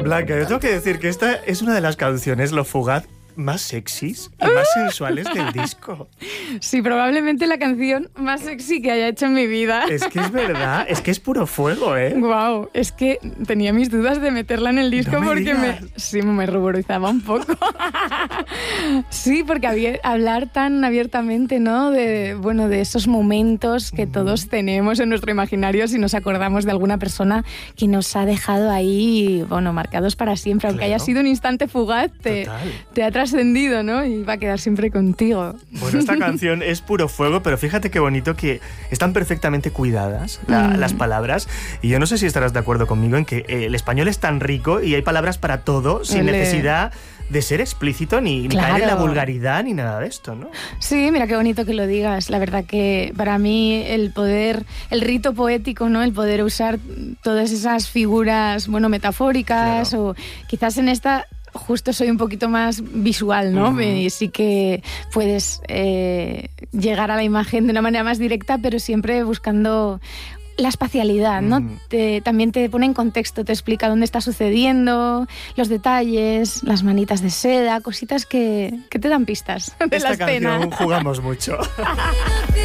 Blanca, yo tengo que decir que esta es una de las canciones, Lo Fugaz, más sexys y más sensuales del disco. Sí, probablemente la canción más sexy que haya hecho en mi vida. Es que es verdad, es que es puro fuego, ¿eh? Guau, es que tenía mis dudas de meterla en el disco porque me ruborizaba un poco. Sí, porque hablar tan abiertamente, ¿no? De esos momentos que todos tenemos en nuestro imaginario si nos acordamos de alguna persona que nos ha dejado ahí, marcados para siempre. Aunque haya sido un instante fugaz, te ha trascendido, ¿no? Y va a quedar siempre contigo. Bueno, esta canción es puro fuego, pero fíjate qué bonito que están perfectamente cuidadas las palabras. Y yo no sé si estarás de acuerdo conmigo en que el español es tan rico y hay palabras para todo sin necesidad de ser explícito ni caer en la vulgaridad ni nada de esto, ¿no? Sí, mira qué bonito que lo digas. La verdad que para mí el rito poético, ¿no? El poder usar todas esas figuras, metafóricas, o quizás en esta justo soy un poquito más visual, ¿no? Y sí que puedes llegar a la imagen de una manera más directa, pero siempre buscando la espacialidad, ¿no? También te pone en contexto, te explica dónde está sucediendo, los detalles, las manitas de seda, cositas que te dan pistas de la escena. Esta canción jugamos mucho.